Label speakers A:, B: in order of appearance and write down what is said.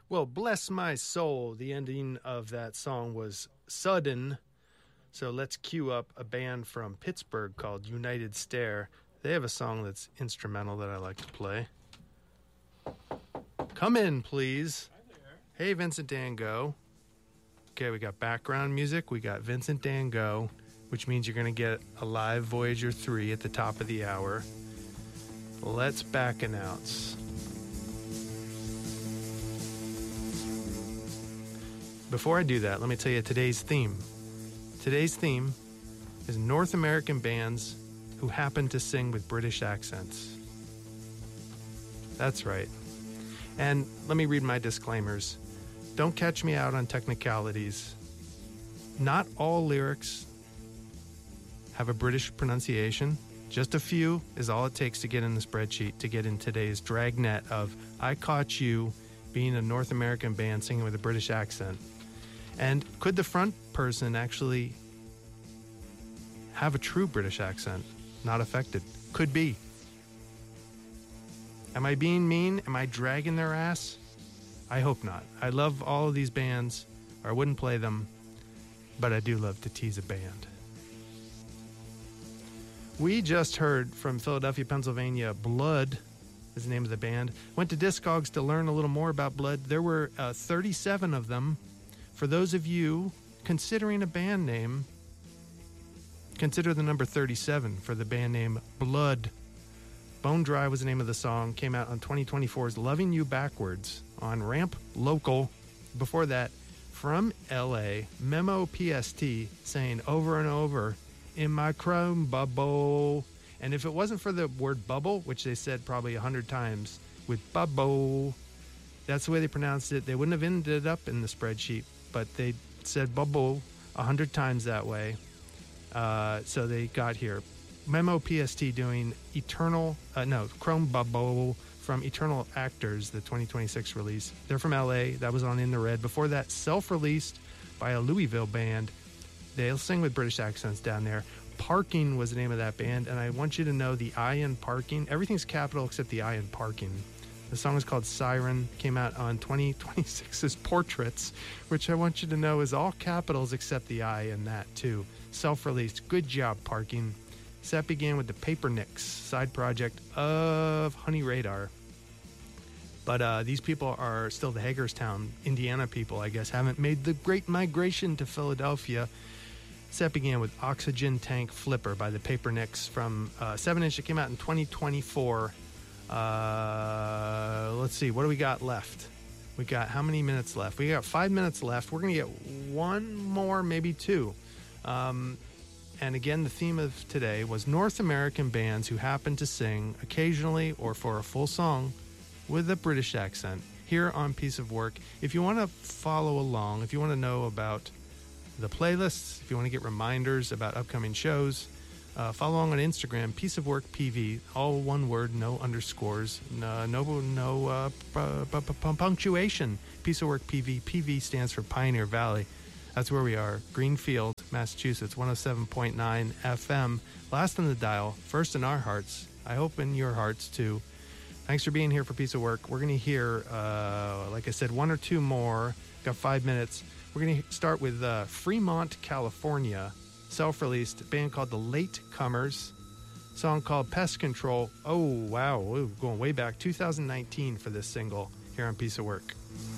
A: Well, bless my soul. The ending of that song was sudden. So let's cue up a band from Pittsburgh called United Stare. They have a song that's instrumental that I like to play. Come in, please.
B: Hi there.
A: Hey, Vincent Dan Go. Okay, we got background music. We got Vincent Dan Go, which means you're going to get a live Voyager 3 at the top of the hour. Let's back announce. Before I do that, let me tell you today's theme. Today's theme is North American bands who happen to sing with British accents. That's right. And let me read my disclaimers. Don't catch me out on technicalities. Not all lyrics have a British pronunciation. Just a few is all it takes to get in the spreadsheet, to get in today's dragnet of I Caught You being a North American band singing with a British accent. And could the front person actually have a true British accent? Not affected. Could be. Am I being mean? Am I dragging their ass? I hope not. I love all of these bands, or I wouldn't play them, but I do love to tease a band. We just heard from Philadelphia, Pennsylvania, Blood is the name of the band. Went to Discogs to learn a little more about Blood. There were 37 of them. For those of you considering a band name, consider the number 37 for the band name Blood. Bone Dry was the name of the song. Came out on 2024's Loving You Backwards on Ramp Local. Before that, from LA, Memo PST saying over and over, in my chrome bubble. And if it wasn't for the word bubble, which they said probably 100 times, with bubble, that's the way they pronounced it. They wouldn't have ended up in the spreadsheet, but they said bubble 100 times that way. So they got here. Memo PST doing Chrome Bubble from Eternal Actors, the 2026 release. They're from LA. That was on In the Red. Before that, self-released by a Louisville band. They'll sing with British accents down there. Parking was the name of that band, and I want you to know the I in parking. Everything's capital except the I in parking. The song is called Siren. Came out on 2026's Portraits, which I want you to know is all capitals except the I in that, too. Self-released. Good job, Parking. Set began with the Papernicks, side project of Honey Radar. But these people are still the Hagerstown, Indiana people, I guess, haven't made the great migration to Philadelphia. Set began with Oxygen Tank Flipper by the Papernicks from 7-inch. It came out in 2024. Let's see, what do we got left? We got how many minutes left? We got 5 minutes left. We're going to get one more, maybe two. And again, the theme of today was North American bands who happen to sing occasionally or for a full song with a British accent here on Piece of Work. If you want to follow along, if you want to know about the playlists, if you want to get reminders about upcoming shows, follow along on Instagram, Piece of Work PV, all one word, no underscores, no punctuation. Piece of Work PV. PV stands for Pioneer Valley. That's where we are, Greenfield, Massachusetts, 107.9 FM. Last on the dial, first in our hearts. I hope in your hearts too. Thanks for being here for Piece of Work. We're going to hear, like I said, one or two more. Got 5 minutes. We're going to start with Fremont, California, self-released band called The Late Comers, song called Pest Control. Oh, wow, we're going way back, 2019 for this single here on Piece of Work.